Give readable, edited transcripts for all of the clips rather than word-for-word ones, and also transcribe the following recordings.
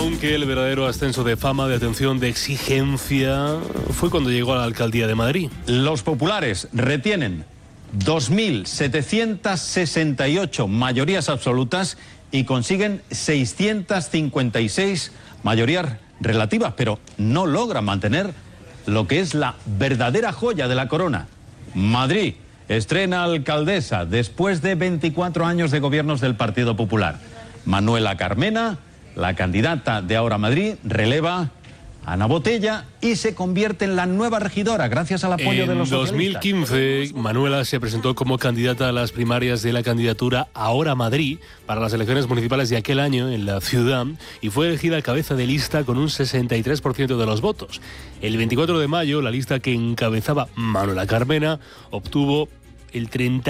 Aunque el verdadero ascenso de fama, de atención, de exigencia fue cuando llegó a la alcaldía de Madrid. Los populares retienen 2.768 mayorías absolutas y consiguen 656 mayorías relativas, pero no logran mantener lo que es la verdadera joya de la corona. Madrid estrena alcaldesa después de 24 años de gobiernos del Partido Popular. Manuela Carmena, la candidata de Ahora Madrid, releva a Ana Botella y se convierte en la nueva regidora gracias al apoyo de los socialistas. En 2015, Manuela se presentó como candidata a las primarias de la candidatura Ahora Madrid para las elecciones municipales de aquel año en la ciudad y fue elegida cabeza de lista con un 63% de los votos. El 24 de mayo, la lista que encabezaba Manuela Carmena obtuvo el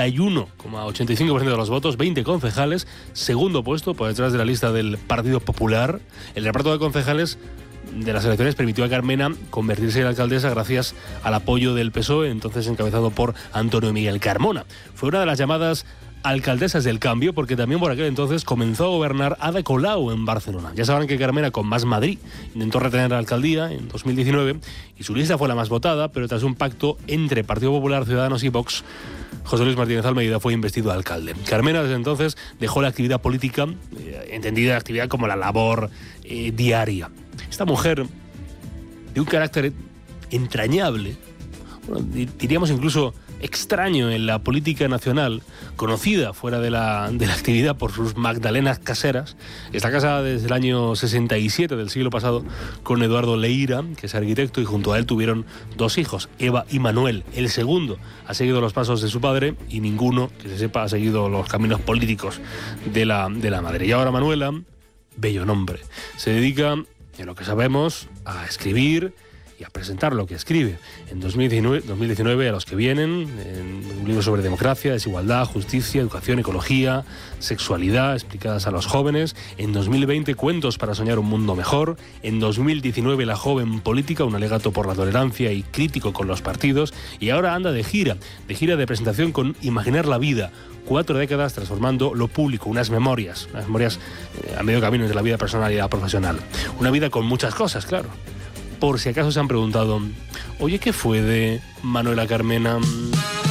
31,85% de los votos, 20 concejales, segundo puesto por detrás de la lista del Partido Popular. El reparto de concejales de las elecciones permitió a Carmena convertirse en alcaldesa gracias al apoyo del PSOE, entonces encabezado por Antonio Miguel Carmona. Fue una de las llamadas alcaldesas del cambio, porque también por aquel entonces comenzó a gobernar Ada Colau en Barcelona. Ya sabrán que Carmena, con Más Madrid, intentó retener la alcaldía en 2019 y su lista fue la más votada, pero tras un pacto entre Partido Popular, Ciudadanos y Vox, José Luis Martínez Almeida fue investido alcalde. Carmena desde entonces dejó la actividad política, entendida la actividad como la labor diaria. Esta mujer, de un carácter entrañable, bueno, diríamos incluso extraño en la política nacional, conocida fuera de la actividad por sus magdalenas caseras, está casada desde el año 67 del siglo pasado con Eduardo Leira, que es arquitecto, y junto a él tuvieron 2 hijos, Eva y Manuel. El segundo ha seguido los pasos de su padre y ninguno, que se sepa, ha seguido los caminos políticos de la madre. Y ahora Manuela, bello nombre, se dedica, en lo que sabemos, a escribir y a presentar lo que escribe. En 2019 a los que vienen, en un libro sobre democracia, desigualdad, justicia, educación, ecología, sexualidad, explicadas a los jóvenes. En 2020, cuentos para soñar un mundo mejor. En 2019, La joven política, un alegato por la tolerancia y crítico con los partidos. Y ahora anda de gira de presentación con Imaginar la vida. 4 décadas transformando lo público, unas memorias a medio camino entre la vida personal y la profesional. Una vida con muchas cosas, claro. Por si acaso se han preguntado, oye, ¿qué fue de Manuela Carmena?